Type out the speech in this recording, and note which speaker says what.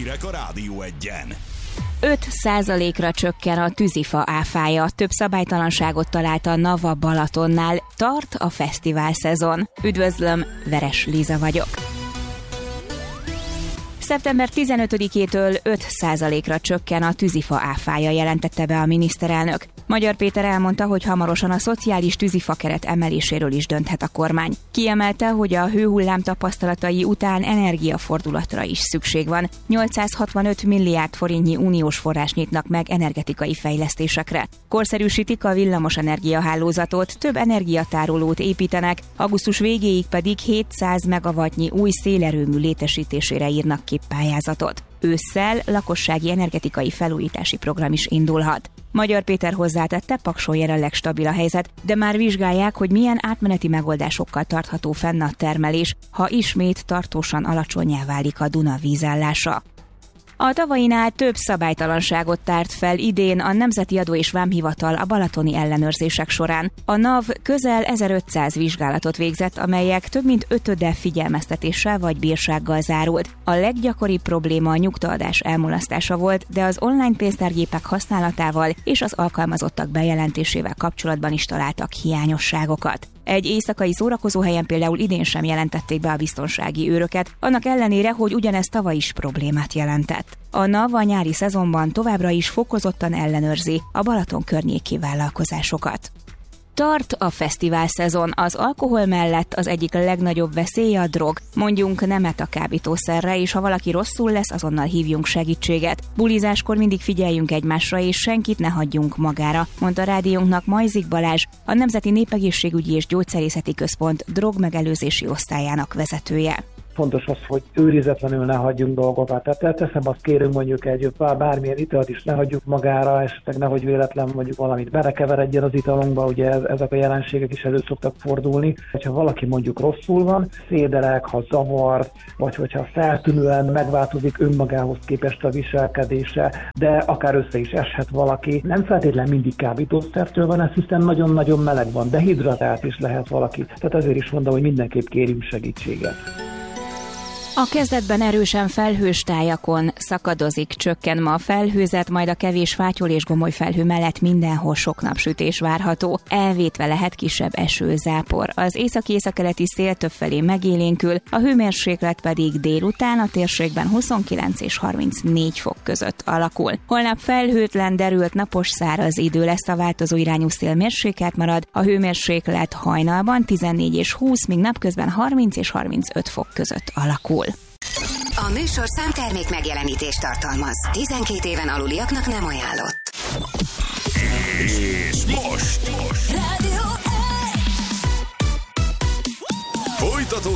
Speaker 1: Hírek a Rádió Egyen.
Speaker 2: 5%-ra csökken a tűzifa áfája. Több szabálytalanságot talált a Nava Balatonnál. Tart a fesztivál szezon. Üdvözlöm, Veres Liza vagyok. Szeptember 15-től 5%-ra csökken a tűzifa áfája, jelentette be a miniszterelnök. Magyar Péter elmondta, hogy hamarosan a szociális tűzifakeret emeléséről is dönthet a kormány. Kiemelte, hogy a hőhullám tapasztalatai után energiafordulatra is szükség van. 865 milliárd forintnyi uniós forrás nyitnak meg energetikai fejlesztésekre. Korszerűsítik a villamos energiahálózatot, több energiatárolót építenek, augusztus végéig pedig 700 megawattnyi új szélerőmű létesítésére írnak ki pályázatot. Ősszel lakossági energetikai felújítási program is indulhat. Magyar Péter hozzátette, Pakson jelenleg stabil a helyzet, de már vizsgálják, hogy milyen átmeneti megoldásokkal tartható fenn a termelés, ha ismét tartósan alacsonnyá válik a Duna vízállása. A tavainál több szabálytalanságot tárt fel idén a Nemzeti Adó és Vámhivatal a balatoni ellenőrzések során. A NAV közel 1500 vizsgálatot végzett, amelyek több mint ötöde figyelmeztetéssel vagy bírsággal zárult. A leggyakoribb probléma a nyugtaadás elmulasztása volt, de az online pénztárgépek használatával és az alkalmazottak bejelentésével kapcsolatban is találtak hiányosságokat. Egy éjszakai szórakozóhelyen például idén sem jelentették be a biztonsági őröket, annak ellenére, hogy ugyanez tavaly is problémát jelentett. A NAV a nyári szezonban továbbra is fokozottan ellenőrzi a Balaton környéki vállalkozásokat. Tart a fesztivál szezon, az alkohol mellett az egyik legnagyobb veszély a drog. Mondjunk nemet a kábítószerre, és ha valaki rosszul lesz, azonnal hívjunk segítséget. Bulizáskor mindig figyeljünk egymásra, és senkit ne hagyjunk magára, mondta rádiónknak Majzik Balázs, a Nemzeti Népegészségügyi és Gyógyszerészeti Központ drogmegelőzési osztályának vezetője.
Speaker 3: Fontos az, hogy őrizetlenül ne hagyjunk dolgokat. Tehát teszem, azt kérünk mondjuk bármilyen italt is ne hagyjuk magára, esetleg nehogy véletlen mondjuk valamit belekeveredjen az italunkba, ugye ezek a jelenségek is elő szoktak fordulni. Ha valaki mondjuk rosszul van, szédelek, ha zavar, vagy hogyha feltűnően megváltozik önmagához képest a viselkedése, de akár össze is eshet valaki. Nem feltétlenül mindig kábítószertől van ez, hiszen nagyon-nagyon meleg van, de hidratált is lehet valaki. Tehát azért is mondom, hogy mindenképp kérjünk segítséget.
Speaker 2: A kezdetben erősen felhős tájakon szakadozik, csökken ma a felhőzet, majd a kevés fátyol és gomoly felhő mellett mindenhol sok napsütés várható. Elvétve lehet kisebb esőzápor. Az északi-északkeleti szél többfelé megélénkül, a hőmérséklet pedig délután a térségben 29 és 34 fok között alakul. Holnap felhőtlen, derült, napos, száraz idő lesz, a változó irányú szél mérsékelt marad, a hőmérséklet hajnalban 14 és 20, míg napközben 30 és 35 fok között alakul.
Speaker 4: A műsorszám termék megjelenítést tartalmaz. 12 éven aluliaknak nem ajánlott.
Speaker 1: És most
Speaker 4: Rádió!
Speaker 1: folytatódik